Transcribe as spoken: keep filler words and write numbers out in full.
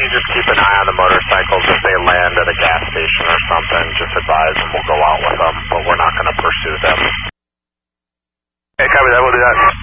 just keep an eye on the motorcycles. If they land at a gas station or something, just advise and we'll go out with them, but we're not going to pursue them. Okay, copy that, we'll do that.